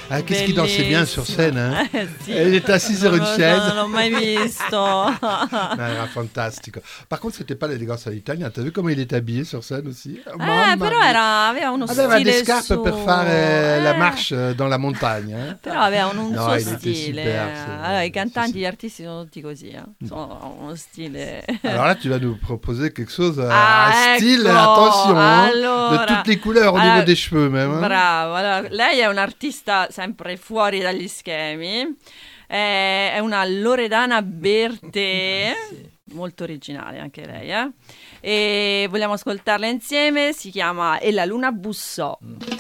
Ah, qu'est-ce qu'il dansait bien sur scène, hein? Sì. Elle était assise sur une chaise. Non l'ho mai visto. No, era fantastico. Par contre, c'était pas l'élégance all'italiana. T'as vu come il était habillé sur scène aussi? Mamma Però mia. aveva uno Aveva stile des scarpe suo. per fare la marche dans la montagna. Però aveva un No, suo il était stile. super, c'est vrai. Allora, i cantanti, Sì, gli artisti sono tutti così. Sono uno stile. Alors là, tu vas nous proposer quelque chose Ah, à style, ecco, attention, hein, allora. de toutes les couleurs au niveau des cheveux même. Hein. Bravo, allora, lei è un'artista sempre fuori dagli schemi, è una Loredana Bertè, molto originale anche lei, e vogliamo ascoltarla insieme, si chiama E la luna bussò.